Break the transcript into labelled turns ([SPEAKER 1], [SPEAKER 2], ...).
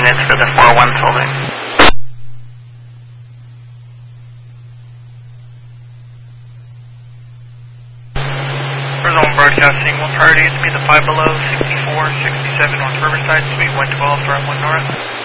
[SPEAKER 1] units for the 401 building.
[SPEAKER 2] Arizona Broadcasting, one priority is to meet the 5 below, 64, 67 North Riverside, Suite 112 for M1 North.